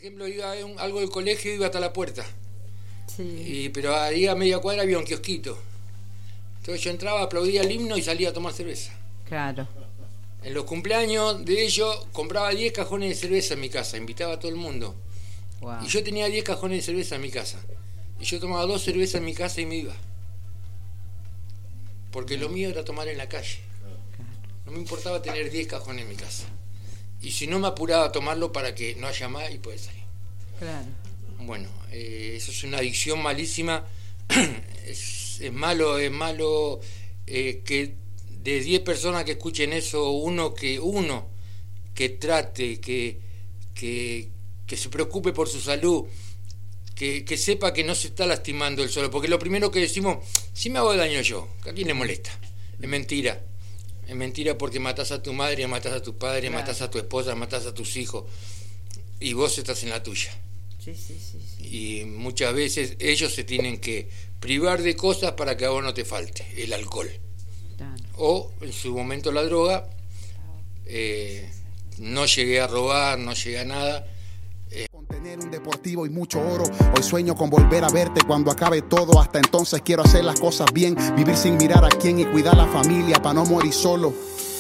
ejemplo, iba a algo del colegio, iba hasta la puerta. Sí. Pero ahí a media cuadra había un kiosquito. Entonces yo entraba, aplaudía el himno y salía a tomar cerveza. Claro. En los cumpleaños de ellos compraba 10 cajones de cerveza en mi casa, invitaba a todo el mundo. Wow. Y yo tenía 10 cajones de cerveza en mi casa. Y yo tomaba 2 cervezas en mi casa y me iba. Porque lo mío era tomar en la calle. No me importaba tener 10 cajones en mi casa. Y si no, me apuraba a tomarlo para que no haya más y poder salir. Claro. Bueno, eso es una adicción malísima. Es malo que de 10 personas que escuchen eso, uno que trate, que se preocupe por su salud, que sepa que no se está lastimando él solo. Porque lo primero que decimos, si me hago daño yo, ¿a quién le molesta? Es mentira. Es mentira, porque matás a tu madre, matás a tu padre, claro, matás a tu esposa, matás a tus hijos. Y vos estás en la tuya. Sí. Y muchas veces ellos se tienen que privar de cosas para que a vos no te falte. El alcohol. Claro. O en su momento la droga. No llegué a robar, no llegué a nada. Con tener un deportivo y mucho oro, hoy sueño con volver a verte cuando acabe todo. Hasta entonces quiero hacer las cosas bien, vivir sin mirar a quién y cuidar la familia para no morir solo.